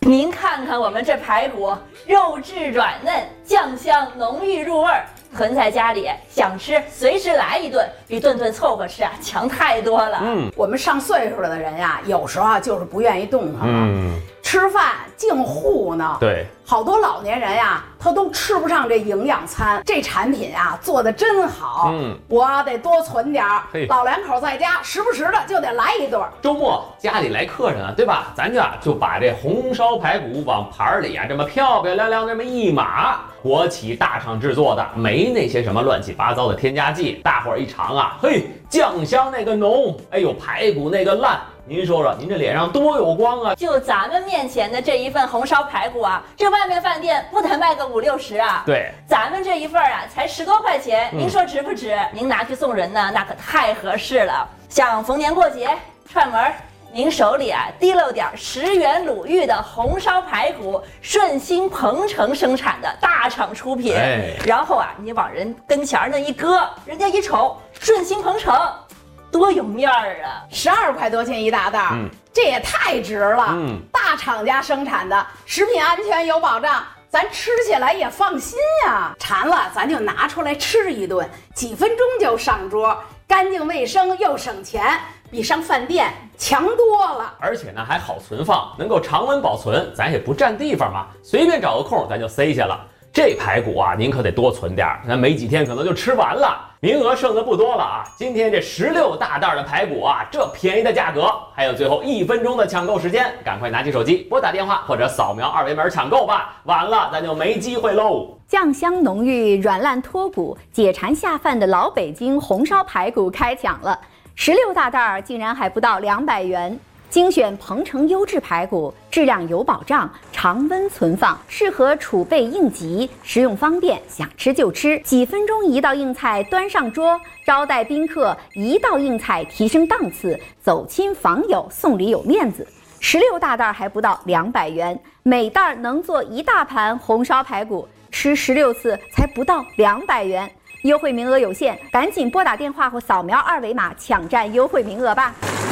您看看我们这排骨，肉质软嫩，酱香浓郁入味儿，囤在家里想吃随时来一顿，比顿顿凑合吃啊强太多了。 我们上岁数了的人呀，有时候啊就是不愿意动弹吃饭净糊呢。 对， 好多老年人呀，他都吃不上这营养餐。这产品啊做的真好，我得多存点儿。老两口在家时不时的就得来一顿。 周末家里来客人啊，对吧？咱就把这红烧排骨往盘里啊这么漂漂亮亮这么一码，国企大厂制作的，没那些什么乱七八糟的添加剂。大伙儿一尝啊，嘿，酱香那个浓，哎呦，排骨那个烂。您说说，您这脸上多有光啊！ 就咱们面前的这一份红烧排骨啊，这外面饭店不得卖个50、60啊？ 对， 咱们这一份啊才10多块钱，您说值不值？您拿去送人呢，那可太合适了。像逢年过节串门，您手里啊提溜点10元鲁豫的红烧排骨，顺兴鹏城生产的大厂出品，然后啊你往人跟前那一搁，人家一瞅顺兴鹏城。多有面儿啊 ！12块多钱一大袋，这也太值了。大厂家生产的，食品安全有保障，咱吃起来也放心呀。馋了咱就拿出来吃一顿，几分钟就上桌，干净卫生又省钱，比上饭店强多了。 而且呢还好存放，能够常温保存，咱也不占地方嘛，随便找个空咱就塞下了。这排骨啊，您可得多存点，咱没几天可能就吃完了，名额剩的不多了啊！今天这16大袋的排骨啊，这便宜的价格，还有最后1分钟的抢购时间，赶快拿起手机拨打电话或者扫描2维码抢购吧，晚了咱就没机会喽。 酱香浓郁、软烂脱骨、解馋下饭的老北京红烧排骨开抢了，16大袋竟然还不到200元。精选鹏城优质排骨，质量有保障，常温存放，适合储备应急，食用方便，想吃就吃，几分钟一道硬菜端上桌，招待宾客一道硬菜提升档次，走亲访友送礼有面子。16大袋还不到200元，每袋能做1大盘红烧排骨，吃16次才不到200元。优惠名额有限，赶紧拨打电话或扫描2维码抢占优惠名额吧。